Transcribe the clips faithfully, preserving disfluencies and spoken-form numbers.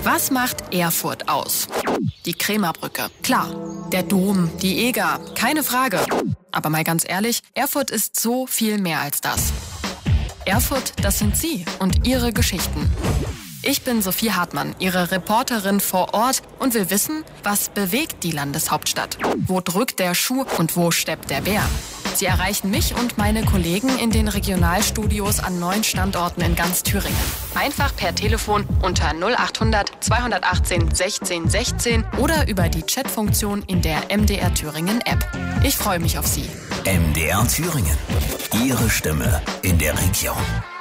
Was macht Erfurt aus? Die Krämerbrücke. Klar. Der Dom, die Eger. Keine Frage. Aber mal ganz ehrlich, Erfurt ist so viel mehr als das. Erfurt, das sind Sie und Ihre Geschichten. Ich bin Sophie Hartmann, Ihre Reporterin vor Ort und will wissen, was bewegt die Landeshauptstadt? Wo drückt der Schuh und wo steppt der Bär? Sie erreichen mich und meine Kollegen in den Regionalstudios an neun Standorten in ganz Thüringen. Einfach per Telefon unter null acht hundert zweihundertachtzehn sechzehn sechzehn oder über die Chatfunktion in der M D R Thüringen App. Ich freue mich auf Sie. M D R Thüringen. Ihre Stimme in der Region.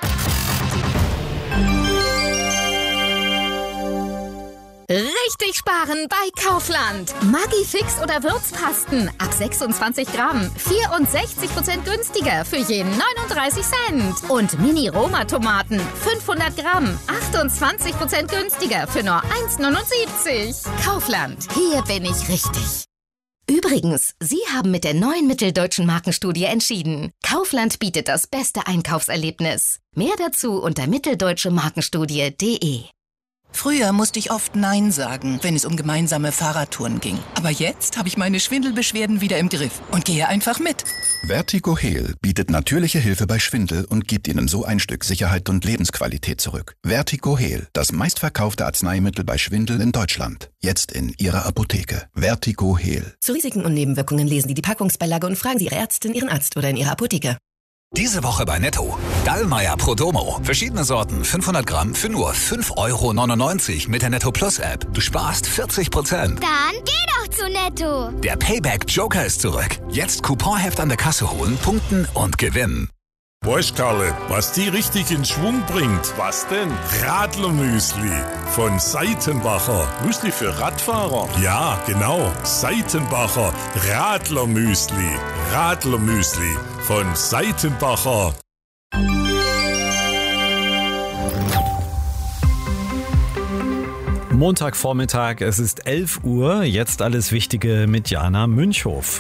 Richtig sparen bei Kaufland. Maggi Fix oder Würzpasten ab sechsundzwanzig Gramm. vierundsechzig Prozent günstiger für jeden neununddreißig Cent. Und Mini-Roma-Tomaten fünfhundert Gramm. achtundzwanzig Prozent günstiger für nur eins neunundsiebzig. Kaufland. Hier bin ich richtig. Übrigens, Sie haben mit der neuen Mitteldeutschen Markenstudie entschieden. Kaufland bietet das beste Einkaufserlebnis. Mehr dazu unter mitteldeutsche markenstudie punkt de. Früher musste ich oft Nein sagen, wenn es um gemeinsame Fahrradtouren ging. Aber jetzt habe ich meine Schwindelbeschwerden wieder im Griff und gehe einfach mit. Vertigo Heal bietet natürliche Hilfe bei Schwindel und gibt Ihnen so ein Stück Sicherheit und Lebensqualität zurück. Vertigo Heal, das meistverkaufte Arzneimittel bei Schwindel in Deutschland. Jetzt in Ihrer Apotheke. Vertigo Heal. Zu Risiken und Nebenwirkungen lesen Sie die Packungsbeilage und fragen Sie Ihre Ärztin, Ihren Arzt oder in Ihrer Apotheke. Diese Woche bei Netto. Dallmayr Prodomo. Verschiedene Sorten, fünfhundert Gramm für nur fünf Euro neunundneunzig mit der Netto Plus App. Du sparst vierzig Prozent. Dann geh doch zu Netto. Der Payback Joker ist zurück. Jetzt Couponheft an der Kasse holen, punkten und gewinnen. Weißt, Karle, was die richtig in Schwung bringt? Was denn? Radlermüsli von Seitenbacher. Müsli für Radfahrer? Ja, genau. Seitenbacher Radlermüsli. Radlermüsli von Seitenbacher. Montagvormittag, es ist elf Uhr. Jetzt alles Wichtige mit Jana Münchhof.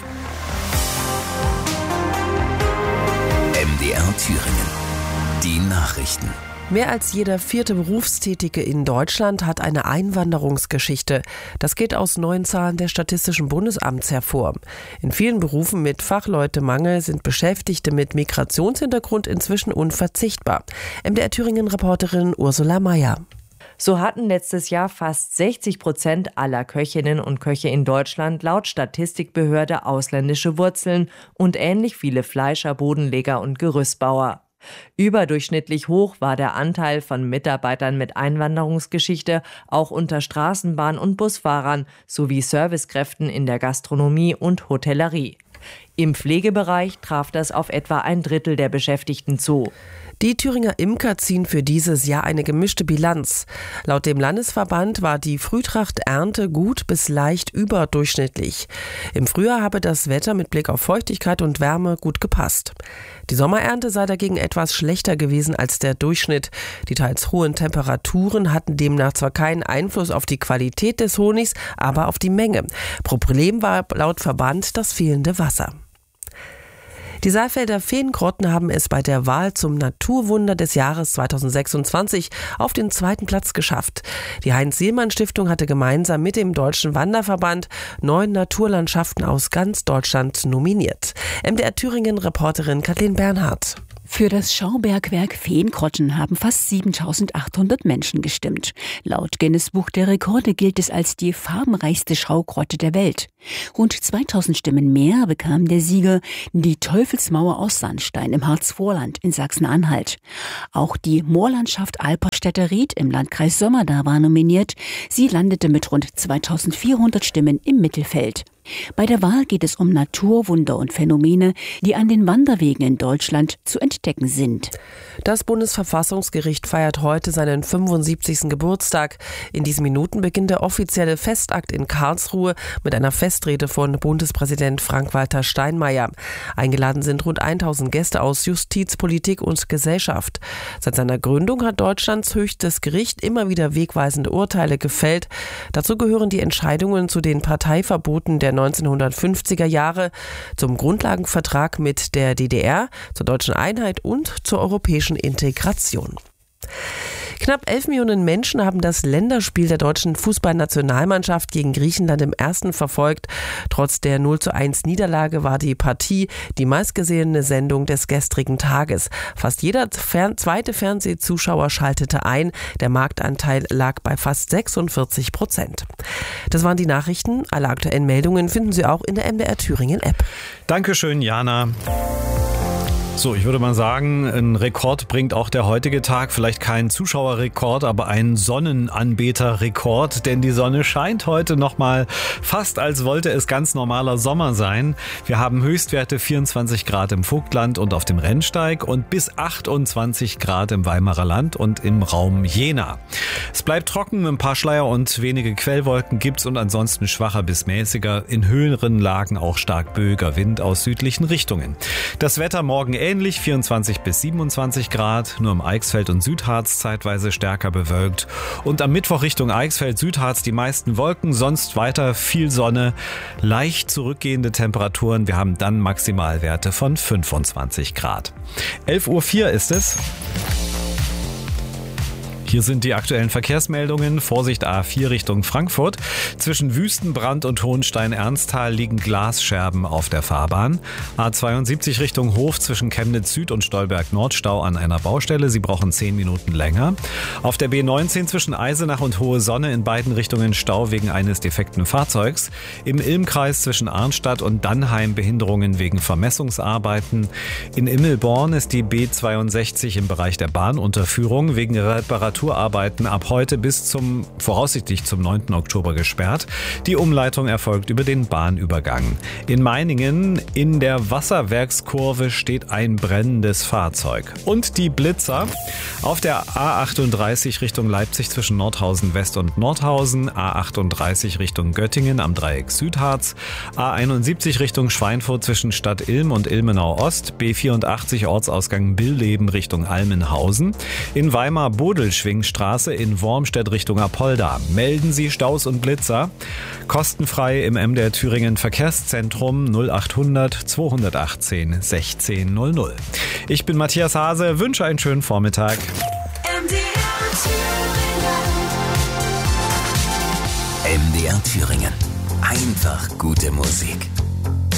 M D R Thüringen. Die Nachrichten. Mehr als jeder vierte Berufstätige in Deutschland hat eine Einwanderungsgeschichte. Das geht aus neuen Zahlen des Statistischen Bundesamts hervor. In vielen Berufen mit Fachleutemangel sind Beschäftigte mit Migrationshintergrund inzwischen unverzichtbar. M D R Thüringen-Reporterin Ursula Mayer. So hatten letztes Jahr fast sechzig Prozent aller Köchinnen und Köche in Deutschland laut Statistikbehörde ausländische Wurzeln und ähnlich viele Fleischer, Bodenleger und Gerüstbauer. Überdurchschnittlich hoch war der Anteil von Mitarbeitern mit Einwanderungsgeschichte auch unter Straßenbahn- und Busfahrern sowie Servicekräften in der Gastronomie und Hotellerie. Im Pflegebereich traf das auf etwa ein Drittel der Beschäftigten zu. Die Thüringer Imker ziehen für dieses Jahr eine gemischte Bilanz. Laut dem Landesverband war die Frühtrachternte gut bis leicht überdurchschnittlich. Im Frühjahr habe das Wetter mit Blick auf Feuchtigkeit und Wärme gut gepasst. Die Sommerernte sei dagegen etwas schlechter gewesen als der Durchschnitt. Die teils hohen Temperaturen hatten demnach zwar keinen Einfluss auf die Qualität des Honigs, aber auf die Menge. Problem war laut Verband das fehlende Wasser. Die Saalfelder Feengrotten haben es bei der Wahl zum Naturwunder des Jahres zweitausendsechsundzwanzig auf den zweiten Platz geschafft. Die Heinz-Sielmann-Stiftung hatte gemeinsam mit dem Deutschen Wanderverband neun Naturlandschaften aus ganz Deutschland nominiert. M D R Thüringen-Reporterin Kathleen Bernhardt. Für das Schaubergwerk Feengrotten haben fast siebentausendachthundert Menschen gestimmt. Laut Guinness Buch der Rekorde gilt es als die farbenreichste Schaugrotte der Welt. Rund zweitausend Stimmen mehr bekam der Sieger, die Teufelsmauer aus Sandstein im Harzvorland in Sachsen-Anhalt. Auch die Moorlandschaft Alperstädter Ried im Landkreis Sommerda war nominiert. Sie landete mit rund zweitausendvierhundert Stimmen im Mittelfeld. Bei der Wahl geht es um Naturwunder und Phänomene, die an den Wanderwegen in Deutschland zu entdecken sind. Das Bundesverfassungsgericht feiert heute seinen fünfundsiebzigsten Geburtstag. In diesen Minuten beginnt der offizielle Festakt in Karlsruhe mit einer Festrede von Bundespräsident Frank-Walter Steinmeier. Eingeladen sind rund tausend Gäste aus Justiz, Politik und Gesellschaft. Seit seiner Gründung hat Deutschlands höchstes Gericht immer wieder wegweisende Urteile gefällt. Dazu gehören die Entscheidungen zu den Parteiverboten der neunzehnhundertfünfziger Jahre, zum Grundlagenvertrag mit der D D R, zur deutschen Einheit und zur europäischen Integration. Knapp elf Millionen Menschen haben das Länderspiel der deutschen Fußballnationalmannschaft gegen Griechenland im ersten verfolgt. Trotz der null zu eins Niederlage war die Partie die meistgesehene Sendung des gestrigen Tages. Fast jeder fern- zweite Fernsehzuschauer schaltete ein. Der Marktanteil lag bei fast sechsundvierzig Prozent. Das waren die Nachrichten. Alle aktuellen Meldungen finden Sie auch in der M D R Thüringen App. Dankeschön, Jana. So, ich würde mal sagen, ein Rekord bringt auch der heutige Tag. Vielleicht kein Zuschauerrekord, aber ein Sonnenanbeterrekord, denn die Sonne scheint heute nochmal fast, als wollte es ganz normaler Sommer sein. Wir haben Höchstwerte vierundzwanzig Grad im Vogtland und auf dem Rennsteig und bis achtundzwanzig Grad im Weimarer Land und im Raum Jena. Es bleibt trocken, ein paar Schleier und wenige Quellwolken gibt's und ansonsten schwacher bis mäßiger, in höheren Lagen auch stark böiger Wind aus südlichen Richtungen. Das Wetter morgen ähnlich, vierundzwanzig bis siebenundzwanzig Grad, nur im Eichsfeld und Südharz zeitweise stärker bewölkt. Und am Mittwoch Richtung Eichsfeld, Südharz die meisten Wolken, sonst weiter viel Sonne, leicht zurückgehende Temperaturen. Wir haben dann Maximalwerte von fünfundzwanzig Grad. elf Uhr vier ist es. Hier sind die aktuellen Verkehrsmeldungen. Vorsicht A vier Richtung Frankfurt. Zwischen Wüstenbrand und Hohenstein-Ernsthal liegen Glasscherben auf der Fahrbahn. A zweiundsiebzig Richtung Hof zwischen Chemnitz Süd und Stolberg Nordstau an einer Baustelle. Sie brauchen zehn Minuten länger. Auf der B neunzehn zwischen Eisenach und Hohe Sonne in beiden Richtungen Stau wegen eines defekten Fahrzeugs. Im Ilmkreis zwischen Arnstadt und Dannheim Behinderungen wegen Vermessungsarbeiten. In Immelborn ist die B zweiundsechzig im Bereich der Bahnunterführung wegen Reparatur Arbeiten ab heute bis zum, voraussichtlich zum neunten Oktober gesperrt. Die Umleitung erfolgt über den Bahnübergang. In Meiningen in der Wasserwerkskurve steht ein brennendes Fahrzeug. Und die Blitzer auf der A achtunddreißig Richtung Leipzig zwischen Nordhausen West und Nordhausen, A achtunddreißig Richtung Göttingen am Dreieck Südharz, A einundsiebzig Richtung Schweinfurt zwischen Stadt Ilm und Ilmenau Ost, B vierundachtzig Ortsausgang Billeben Richtung Almenhausen, in Weimar Bodelschwingstraße in Wormstedt Richtung Apolda. Melden Sie Staus und Blitzer. Kostenfrei im M D R Thüringen Verkehrszentrum null achthundert zweihundertachtzehn sechzehn null null. Ich bin Matthias Hase, wünsche einen schönen Vormittag. M D R Thüringen. Einfach gute Musik.